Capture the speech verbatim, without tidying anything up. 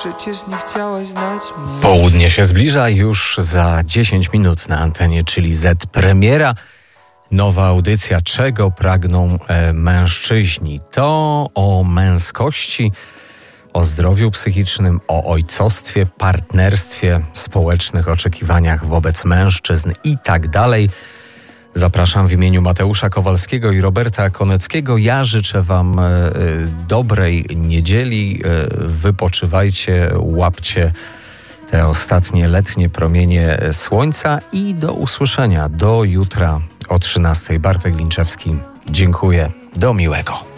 przecież nie chciałaś znać mnie. Południe się zbliża już za dziesięć minut na antenie, czyli Z Premiera. Nowa audycja Czego pragną e, mężczyźni. To o męskości, o zdrowiu psychicznym, o ojcostwie, partnerstwie, społecznych oczekiwaniach wobec mężczyzn i tak dalej. Zapraszam w imieniu Mateusza Kowalskiego i Roberta Koneckiego. Ja życzę Wam e, dobrej niedzieli. E, wypoczywajcie, łapcie te ostatnie letnie promienie słońca i do usłyszenia do jutra o trzynastej. Bartek Winczewski. Dziękuję. Do miłego.